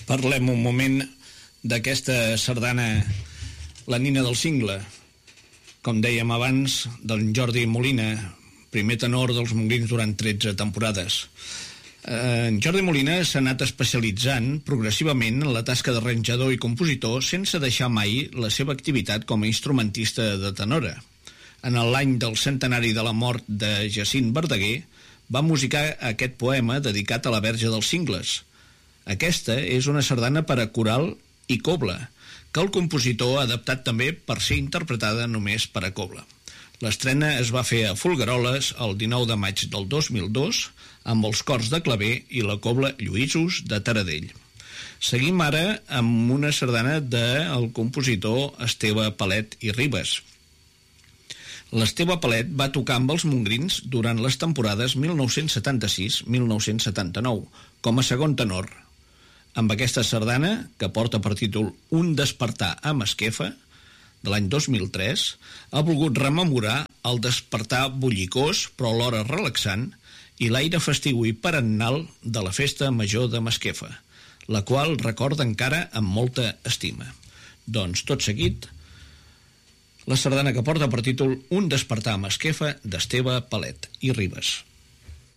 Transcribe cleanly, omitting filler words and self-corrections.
Parlem un moment d'aquesta sardana, La nina del cingle, com dèiem abans, d'en Jordi Molina, primer tenor dels Montgrins durant 13 temporades. En Jordi Molina s'ha anat especialitzant progressivament en la tasca d'arranjador i compositor sense deixar mai la seva activitat com a instrumentista de tenora. En l'any del centenari de la mort de Jacint Verdaguer va musicar aquest poema dedicat a la Verge dels Cingles. Aquesta és una sardana per a coral i cobla, que el compositor ha adaptat també per ser interpretada només per a cobla. L'estrena es va fer a Folgueroles el 19 de maig del 2002 amb els cors de claver i la cobla Lluïsos de Taradell. Seguim ara amb una sardana del compositor Esteve Palet i Ribes. L'Esteve Palet va tocar amb els Montgrins durant les temporades 1976-1979 com a segon tenor. Amb aquesta sardana, que porta per títol Un despertar a Masquefa, de l'any 2003, ha volgut rememorar el despertar bullicós però alhora relaxant i l'aire festiu i perennal de la festa major de Masquefa, la qual recorda encara amb molta estima. Doncs tot seguit, la sardana que porta per títol Un despertar a Masquefa d'Esteve Palet i Ribes.